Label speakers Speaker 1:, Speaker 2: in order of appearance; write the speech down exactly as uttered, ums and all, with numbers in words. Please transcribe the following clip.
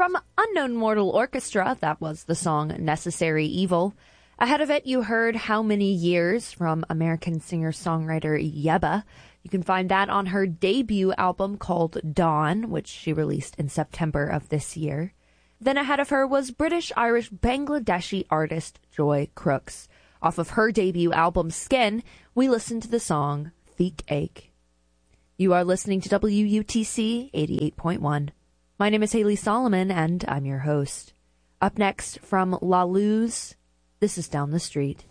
Speaker 1: From Unknown Mortal Orchestra, that was the song Necessary Evil. Ahead of it, you heard How Many Years from American singer-songwriter Yebba. You can find that on her debut album called Dawn, which she released in September of this year. Then ahead of her was British-Irish Bangladeshi artist Joy Crooks. Off of her debut album Skin, we listened to the song Feet Ache. You are listening to W U T C eighty-eight point one. My name is Haley Solomon, and I'm your host. Up next from La Luz, this is Down the Street.